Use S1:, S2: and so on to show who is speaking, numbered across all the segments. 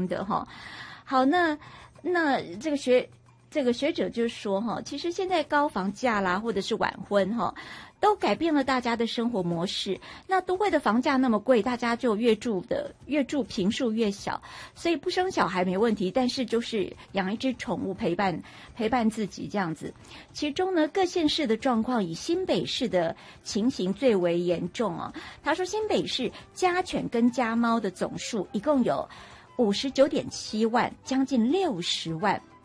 S1: 生的哈。好，那这个学者就说哈，其实现在高房价啦，或者是晚婚哈，都改变了大家的生活模式。那都会的房价那么贵，大家就越住坪数越小，所以不生小孩没问题，但是就是养一只宠物陪伴自己这样子。其中呢，各县市的状况以新北市的情形最为严重啊。他说，新北市家犬跟家猫的总数一共有59.7万，将近60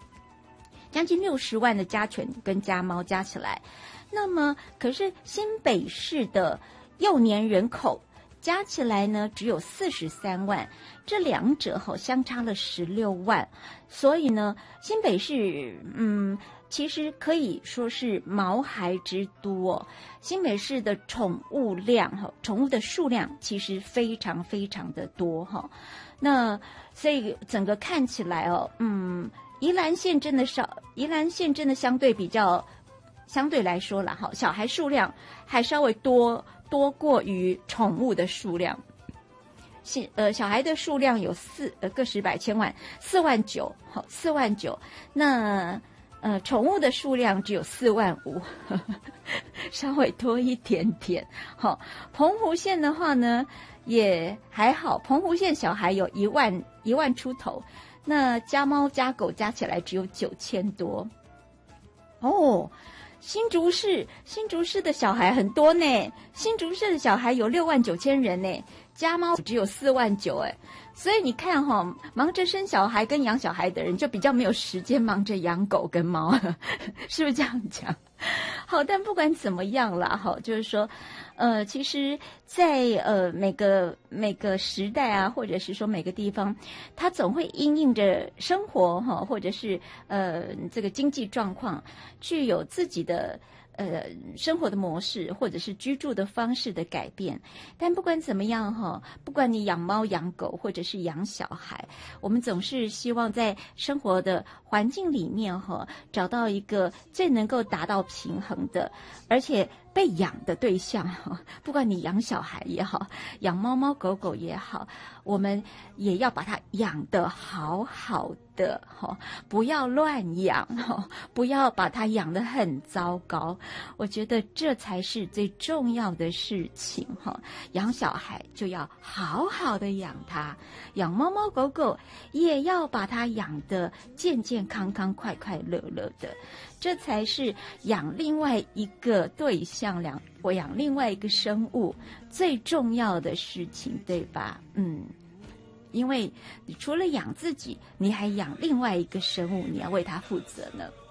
S1: 万的家犬跟家猫加起来。那么可是新北市的幼年人口加起来呢只有43万，这两者相差了16万。所以呢，新北市其实可以说是毛孩之都哦。新北市的宠物的数量其实非常非常的多哈。那所以整个看起来宜兰县真的相对来说啦，小孩数量还稍微多过于宠物的数量。小孩的数量有个十百千万4万9，好4万9。那宠物的数量只有4万5，稍微多一点点。好，澎湖县的话呢也还好，澎湖县小孩有1万出头。那家猫家狗加起来只有9000多哦。新竹市的小孩很多呢，新竹市的小孩有6万9千人呢，家猫只有4万9哎。所以你看忙着生小孩跟养小孩的人就比较没有时间忙着养狗跟猫，是不是这样讲？好，但不管怎么样啦，就是说其实在每个时代啊，或者是说每个地方，它总会因应着生活或者是这个经济状况，具有自己的生活的模式或者是居住的方式的改变。但不管怎么样不管你养猫养狗或者是养小孩，我们总是希望在生活的环境里面找到一个最能够达到平衡的，而且被养的对象不管你养小孩也好，养猫猫狗狗也好，我们也要把它养得好好的不要乱养不要把它养得很糟糕。我觉得这才是最重要的事情养小孩就要好好的养它，养猫猫狗狗也要把它养得健健康康快快乐乐的，这才是养另外一个对象我养另外一个生物最重要的事情，对吧？因为你除了养自己，你还养另外一个生物，你要为它负责呢。